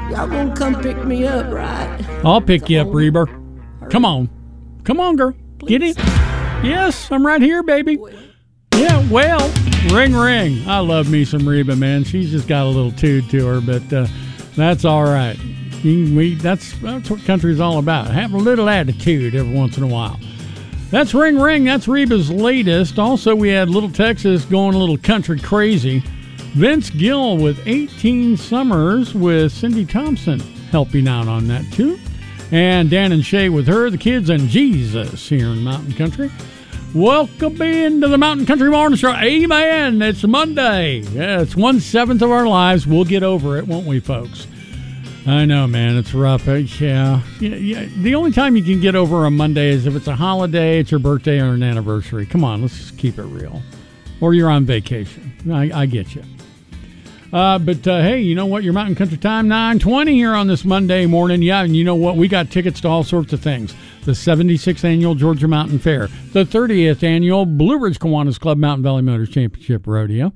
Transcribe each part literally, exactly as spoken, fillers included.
Y'all gonna come pick me up, right? I'll pick you up, Reba. Come on. Come on, girl. Get in. Yes, I'm right here, baby. Yeah, well, ring, ring. I love me some Reba, man. She's just got a little toot to her, but uh, that's all right. You, we, that's, that's what country's all about. Have a little attitude every once in a while. That's Ring Ring. That's Reba's latest. Also, we had Little Texas going a little country crazy. Vince Gill with eighteen Summers with Cindy Thompson helping out on that, too. And Dan and Shay with Her, the Kids, and Jesus here in Mountain Country. Welcome into the Mountain Country Morning Show. Amen. It's Monday. Yeah, it's one-seventh of our lives. We'll get over it, won't we, folks? I know, man. It's rough. Yeah. yeah, yeah. The only time you can get over a Monday is if it's a holiday, it's your birthday, or an anniversary. Come on, let's just keep it real. Or you're on vacation. I, I get you. Uh, but, uh, hey, you know what? Your Mountain Country Time, nine twenty here on this Monday morning. Yeah, and you know what? We got tickets to all sorts of things. The seventy-sixth Annual Georgia Mountain Fair, the thirtieth Annual Blue Ridge Kiwanis Club Mountain Valley Motors Championship Rodeo,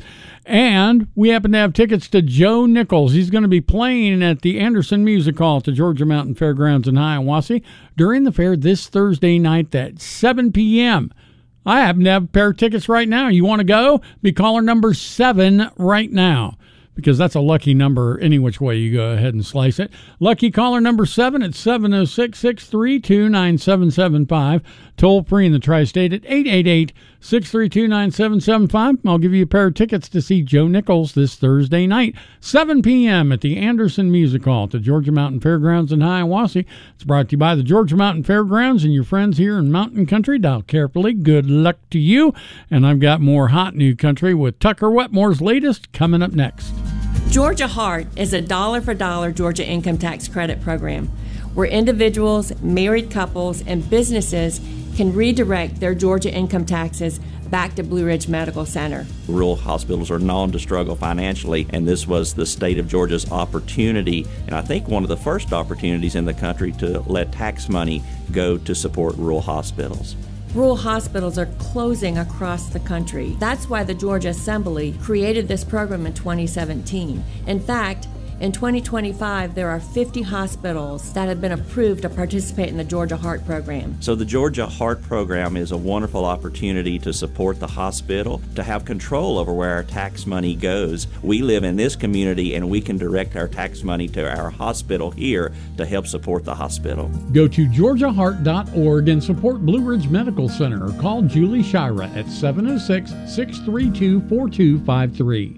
and we happen to have tickets to Joe Nichols. He's going to be playing at the Anderson Music Hall at the Georgia Mountain Fairgrounds in Hiawassee during the fair this Thursday night at seven p.m. I happen to have a pair of tickets right now. You want to go? Be caller number seven right now, because that's a lucky number any which way you go ahead and slice it. Lucky caller number seven at seven oh six, six three two, nine seven seven five. Toll free in the tri-state at eight eight eight, six three two, nine seven seven five. I'll give you a pair of tickets to see Joe Nichols this Thursday night, seven p.m. at the Anderson Music Hall at the Georgia Mountain Fairgrounds in Hiawassee. It's brought to you by the Georgia Mountain Fairgrounds and your friends here in Mountain Country. Dial carefully. Good luck to you. And I've got more hot new country with Tucker Wetmore's latest coming up next. Georgia Heart is a dollar-for-dollar Georgia income tax credit program where individuals, married couples, and businesses can redirect their Georgia income taxes back to Blue Ridge Medical Center. Rural hospitals are known to struggle financially, and this was the state of Georgia's opportunity, and I think one of the first opportunities in the country to let tax money go to support rural hospitals. Rural hospitals are closing across the country. That's why the Georgia Assembly created this program in twenty seventeen. In fact, in twenty twenty-five, there are fifty hospitals that have been approved to participate in the Georgia Heart Program. So the Georgia Heart Program is a wonderful opportunity to support the hospital, to have control over where our tax money goes. We live in this community, and we can direct our tax money to our hospital here to help support the hospital. Go to georgia heart dot org and support Blue Ridge Medical Center, or call Julie Shira at seven oh six, six three two, four two five three.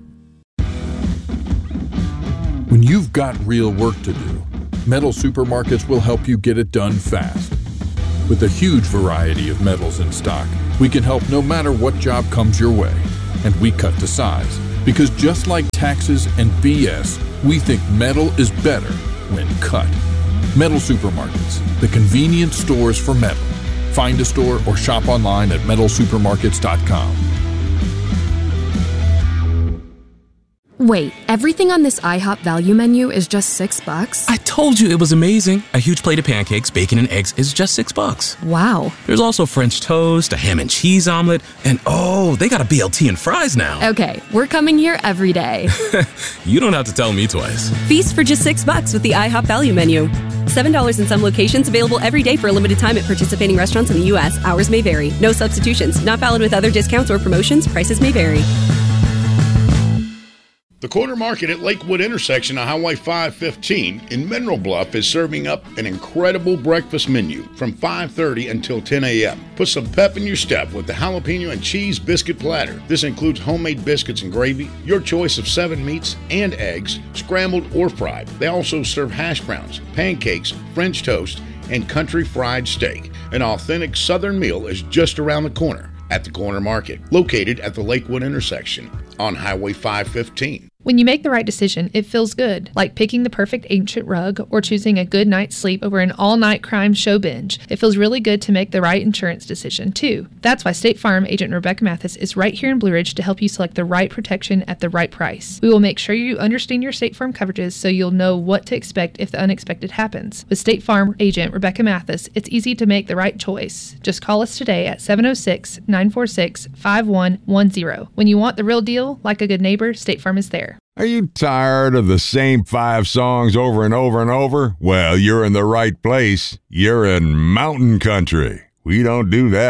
When you've got real work to do, Metal Supermarkets will help you get it done fast. With a huge variety of metals in stock, we can help no matter what job comes your way. And we cut to size, because just like taxes and B S, we think metal is better when cut. Metal Supermarkets, the convenient stores for metal. Find a store or shop online at metal supermarkets dot com. Wait, everything on this IHOP value menu is just six bucks? I told you it was amazing. A huge plate of pancakes, bacon, and eggs is just six bucks. Wow. There's also French toast, a ham and cheese omelet, and oh, they got a B L T and fries now. Okay, we're coming here every day. You don't have to tell me twice. Feast for just six bucks with the IHOP value menu. seven dollars in some locations, available every day for a limited time at participating restaurants in the U S. Hours may vary. No substitutions. Not valid with other discounts or promotions. Prices may vary. The Corner Market at Lakewood intersection of Highway five fifteen in Mineral Bluff is serving up an incredible breakfast menu from five thirty until ten a.m. Put some pep in your step with the jalapeno and cheese biscuit platter. This includes homemade biscuits and gravy, your choice of seven meats and eggs, scrambled or fried. They also serve hash browns, pancakes, French toast, and country fried steak. An authentic Southern meal is just around the corner at the Corner Market, located at the Lakewood intersection on Highway five fifteen. When you make the right decision, it feels good, like picking the perfect ancient rug or choosing a good night's sleep over an all-night crime show binge. It feels really good to make the right insurance decision, too. That's why State Farm agent Rebecca Mathis is right here in Blue Ridge to help you select the right protection at the right price. We will make sure you understand your State Farm coverages so you'll know what to expect if the unexpected happens. With State Farm agent Rebecca Mathis, it's easy to make the right choice. Just call us today at seven oh six, nine four six, five one one zero. When you want the real deal, like a good neighbor, State Farm is there. Are you tired of the same five songs over and over and over? Well, you're in the right place. You're in Mountain Country. We don't do that.